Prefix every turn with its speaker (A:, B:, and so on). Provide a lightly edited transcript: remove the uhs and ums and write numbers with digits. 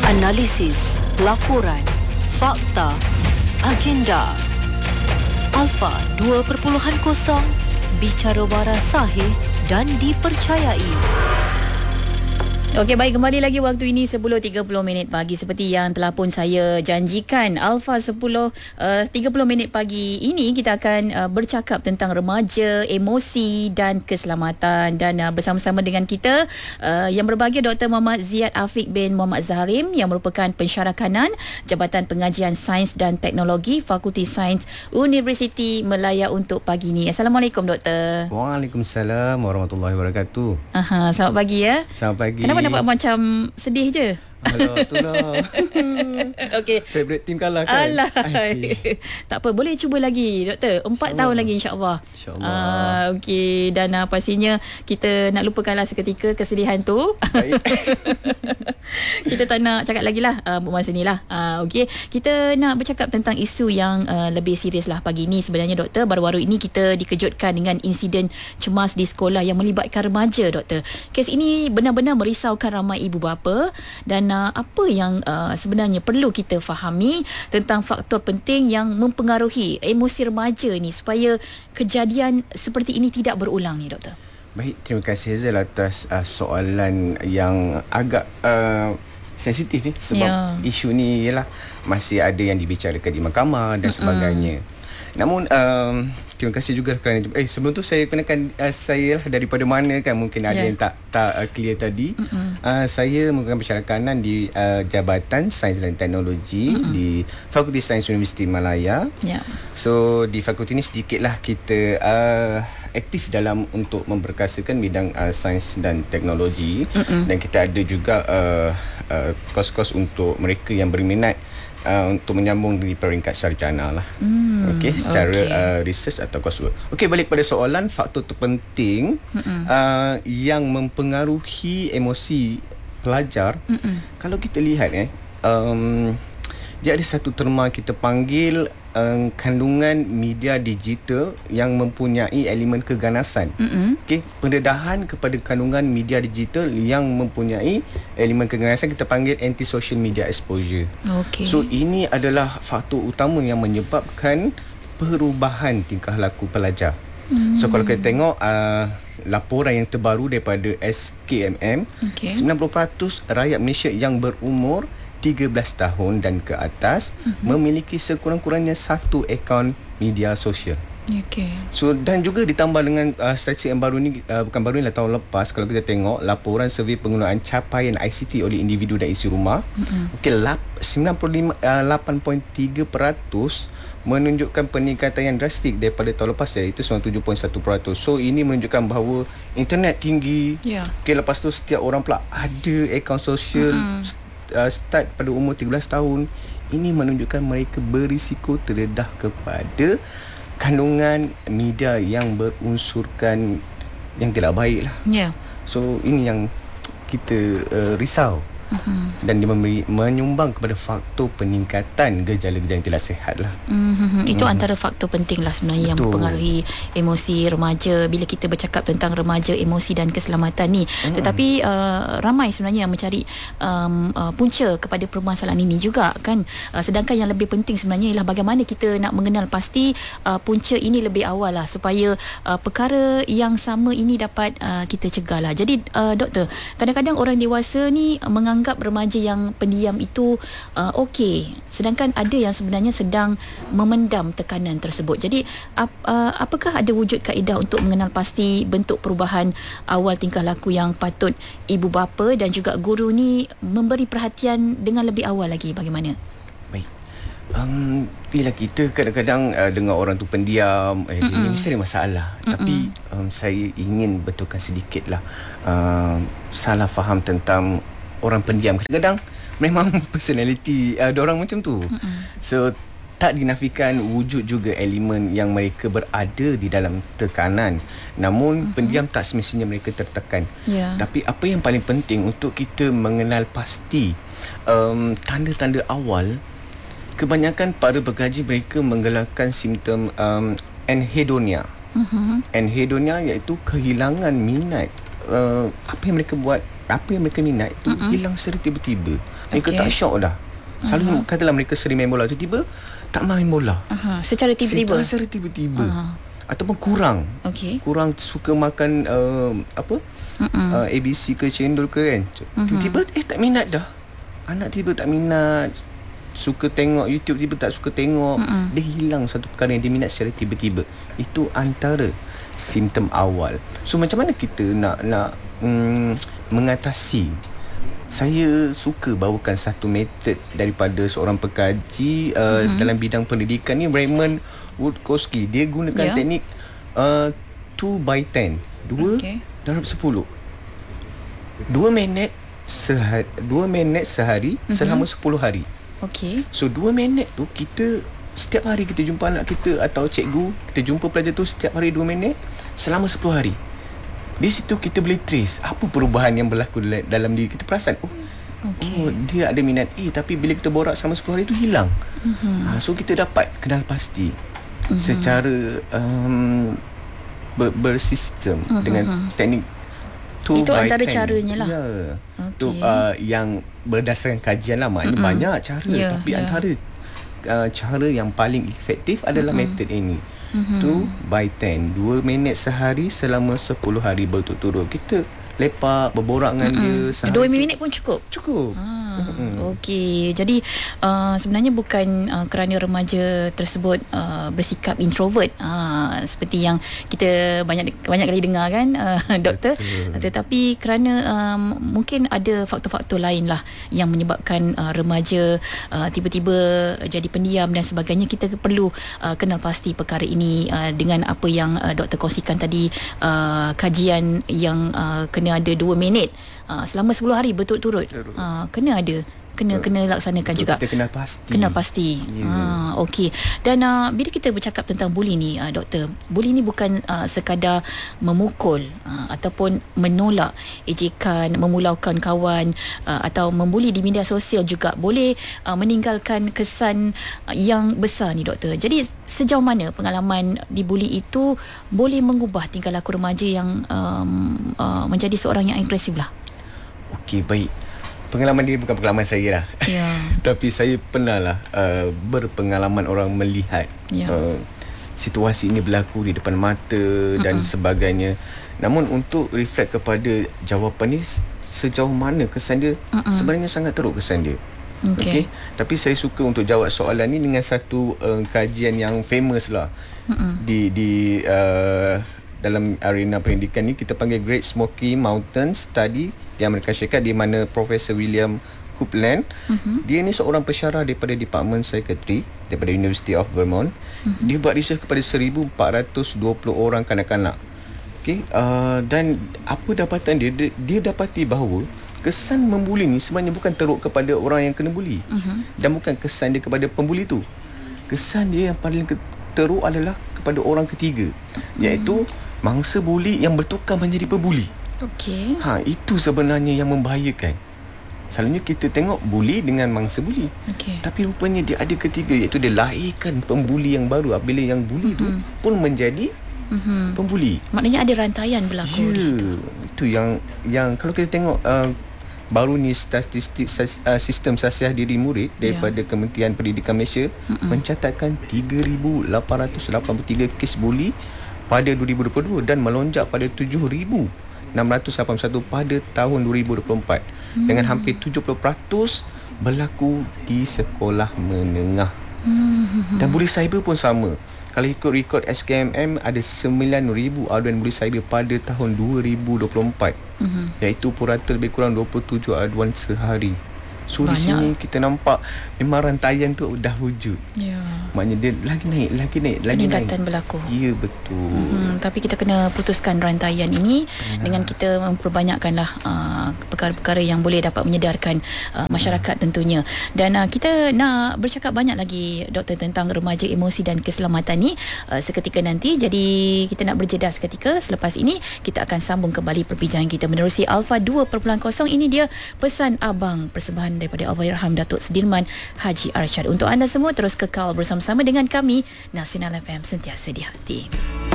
A: Analisis, laporan, fakta, agenda. Alpha 2.0, bicara waras sahih dan dipercayai.
B: Okey, baik, kembali lagi waktu ini 10.30 pagi seperti yang telah pun saya janjikan. Alpha 30 minit pagi ini kita akan bercakap tentang remaja, emosi dan keselamatan, dan bersama-sama dengan kita yang berbahagia Dr. Muhammad Ziyad Afiq bin Muhammad Zaharim yang merupakan pensyarah kanan Jabatan Pengajian Sains dan Teknologi Fakulti Sains Universiti Melaya untuk pagi ini. Assalamualaikum Doktor.
C: Waalaikumsalam warahmatullahi wabarakatuh.
B: Selamat pagi ya.
C: Selamat pagi.
B: Kenapa nampak macam sedih je?
C: Alah, itulah.
B: Okey.
C: Favorite team kalah kan?
B: Alah. Tak apa, boleh cuba lagi Doktor. 4 tahun lagi insya-Allah.
C: InsyaAllah.
B: Okey, dan pastinya kita nak lupakanlah seketika kesedihan tu.
C: Baik.
B: Kita tak nak cakap lagi lah masa ni lah. Okey, kita nak bercakap tentang isu yang lebih serius lah pagi ni. Sebenarnya Doktor, baru-baru ini kita dikejutkan dengan insiden cemas di sekolah yang melibatkan remaja Doktor. Kes ini benar-benar merisaukan ramai ibu bapa, dan apa yang sebenarnya perlu kita fahami tentang faktor penting yang mempengaruhi emosi remaja ni supaya kejadian seperti ini tidak berulang ni Doktor.
C: Baik, terima kasih Zal atas soalan yang agak sensitif ni, sebab isu ni ialah masih ada yang dibicarakan di mahkamah dan sebagainya. Namun terima kasih juga kerana sebelum tu saya kenakan saya lah daripada mana kan, mungkin ada yang tak clear tadi. Saya merupakan pensyarah kanan di Jabatan Sains dan Teknologi di Fakulti Sains Universiti Malaya. So di fakulti ni sedikitlah kita aktif dalam untuk memperkasakan bidang sains dan teknologi, dan kita ada juga kos-kos untuk mereka yang berminat untuk menyambung di peringkat sarjana lah. Secara research atau coursework. Balik pada soalan faktor terpenting yang mempengaruhi emosi pelajar. Kalau kita lihat dia ada satu terma kita panggil kandungan media digital yang mempunyai elemen keganasan. Pendedahan kepada kandungan media digital yang mempunyai elemen keganasan kita panggil anti-social media exposure. So ini adalah faktor utama yang menyebabkan perubahan tingkah laku pelajar. So kalau kita tengok laporan yang terbaru daripada SKMM, 90% rakyat Malaysia yang berumur 13 tahun dan ke atas memiliki sekurang-kurangnya satu akaun media sosial. So dan juga ditambah dengan statistik yang baru ni, bukan baru ni lah, tahun lepas kalau kita tengok laporan survey penggunaan capaian ICT oleh individu dan isi rumah, 8.3% menunjukkan peningkatan yang drastik daripada tahun lepas, iaitu 97.1%. So ini menunjukkan bahawa internet tinggi. Lepas tu setiap orang pula ada akaun sosial. Start pada umur 13 tahun. Ini menunjukkan mereka berisiko terdedah kepada kandungan media yang berunsurkan yang tidak baik lah. So ini yang kita risau. Dan dia menyumbang kepada faktor peningkatan gejala-gejala yang tidak sihat lah.
B: Itu antara faktor penting lah sebenarnya yang mempengaruhi emosi remaja bila kita bercakap tentang remaja, emosi dan keselamatan ni. Tetapi ramai sebenarnya yang mencari punca kepada permasalahan ini juga kan. Sedangkan yang lebih penting sebenarnya ialah bagaimana kita nak mengenal pasti punca ini lebih awal lah, supaya perkara yang sama ini dapat kita cegah lah. Jadi Doktor, kadang-kadang orang dewasa ni menganggap remaja yang pendiam itu okey, sedangkan ada yang sebenarnya sedang memendam tekanan tersebut. Jadi apakah ada wujud kaedah untuk mengenal pasti bentuk perubahan awal tingkah laku yang patut ibu bapa dan juga guru ni memberi perhatian dengan lebih awal lagi? Bagaimana?
C: Baik. Bila kita kadang-kadang dengar orang tu pendiam, dia mesti ada masalah. Tapi saya ingin betulkan sedikit lah salah faham tentang orang pendiam. Kadang-kadang memang personality diorang macam tu. So tak dinafikan wujud juga elemen yang mereka berada di dalam tekanan. Namun pendiam tak semestinya mereka tertekan. Tapi apa yang paling penting untuk kita mengenal pasti tanda-tanda awal, kebanyakan para pegaji mereka menggelarkan simptom anhedonia. Anhedonia iaitu kehilangan minat apa yang mereka buat apa yang mereka minat itu hilang secara tiba-tiba. Mereka tak syok dah. Selalu katalah mereka sering main bola, tiba-tiba tak main bola.
B: Secara tiba-tiba.
C: Secara tiba-tiba. Ataupun kurang. Kurang suka makan ABC ke cendol ke kan. Tiba-tiba tak minat dah. Anak tiba tak minat, suka tengok YouTube tiba tak suka tengok. Dia hilang satu perkara yang dia minat secara tiba-tiba. Itu antara simptom awal. So macam mana kita nak mengatasi? Saya suka bawakan satu metod daripada seorang pekaji dalam bidang pendidikan ni, Raymond Woodkowski. Dia gunakan teknik 2x10, 2 darab 10. 2 minit sehari selama 10 hari. So 2 minit tu kita setiap hari kita jumpa anak kita atau cikgu, kita jumpa pelajar tu setiap hari 2 minit selama 10 hari. Di situ kita boleh trace apa perubahan yang berlaku dalam diri kita. Perasan dia ada minat A, tapi bila kita borak selama 10 hari tu hilang. So kita dapat kenal pasti secara bersistem dengan teknik
B: itu antara caranya lah.
C: Tu yang berdasarkan kajian lah. Maknanya banyak cara, tapi antara cara yang paling efektif adalah metod ini. 2x10, 2 minit sehari selama 10 hari berturut-turut. Kita lepak, berborak dengan dia.
B: 2 minit pun cukup?
C: Cukup.
B: Okey. Jadi sebenarnya bukan kerana remaja tersebut bersikap introvert seperti yang kita banyak kali dengar kan, doktor. Tetapi kerana mungkin ada faktor-faktor lain lah yang menyebabkan remaja tiba-tiba jadi pendiam dan sebagainya. Kita perlu kenal pasti perkara ini dengan apa yang doktor kongsikan tadi, kajian yang kena ada 2 minit selama 10 hari berturut-turut. Kena ada, kena laksanakan juga.
C: Kita kenal pasti.
B: Okey. Dan bila kita bercakap tentang buli ni, doktor, buli ni bukan sekadar memukul ataupun menolak ejekan, memulaukan kawan atau membuli di media sosial juga boleh meninggalkan kesan yang besar ni, doktor. Jadi sejauh mana pengalaman dibuli itu boleh mengubah tingkah laku remaja yang menjadi seorang yang agresif lah?
C: Okey, baik. Pengalaman ini bukan pengalaman saya lah. Tapi saya pernah lah berpengalaman orang melihat situasi ini berlaku di depan mata dan sebagainya. Namun untuk reflect kepada jawapan ni, sejauh mana kesan dia, sebenarnya sangat teruk kesan dia. Okay. Tapi saya suka untuk jawab soalan ni dengan satu kajian yang famous lah di dalam arena pendidikan ni. Kita panggil Great Smoky Mountains Study di Amerika Syarikat, di mana Profesor William Copeland, dia ni seorang pensyarah daripada Department Psychiatry daripada University of Vermont. Dia buat research kepada 1420 orang kanak-kanak. Dan apa dapatan dia? Dia dapati bahawa kesan membuli ni sebenarnya bukan teruk kepada orang yang kena buli, dan bukan kesan dia kepada pembuli tu. Kesan dia yang paling teruk adalah kepada orang ketiga, iaitu mangsa buli yang bertukar menjadi pembuli. Itu sebenarnya yang membahayakan. Selalunya kita tengok buli dengan mangsa buli, tapi rupanya dia ada ketiga, iaitu dia lahirkan pembuli yang baru. Apabila yang buli tu pun menjadi pembuli, maknanya ada rantaian berlaku di situ. Itu yang kalau kita tengok baru ni statistik sistem sasiah diri murid daripada Kementerian Pendidikan Malaysia mencatatkan 3,883 kes buli pada 2022 dan melonjak pada 7,681 pada tahun 2024, dengan hampir 70% berlaku di sekolah menengah. Dan buli cyber pun sama. Kalau ikut rekod SKMM, ada 9,000 aduan buli cyber pada tahun 2024, iaitu purata lebih kurang 27 aduan sehari. So banyak. Di sini kita nampak memang rantaian tu dah wujud. Maknanya dia lagi naik. Peningkatan berlaku. Ya, betul. Tapi kita kena putuskan rantaian ini dengan kita memperbanyakkanlah perkara-perkara yang boleh dapat menyedarkan masyarakat tentunya. Dan kita nak bercakap banyak lagi, doktor, tentang remaja emosi dan keselamatan ni seketika nanti. Jadi kita nak berjeda seketika. Selepas ini kita akan sambung kembali perbincangan kita menerusi Alpha 2.0. Ini dia pesan abang, persembahan daripada Allahyarham Datuk Sudirman Haji Arsyad. Untuk anda semua, terus kekal bersama-sama dengan kami, Nasional FM, sentiasa di hati.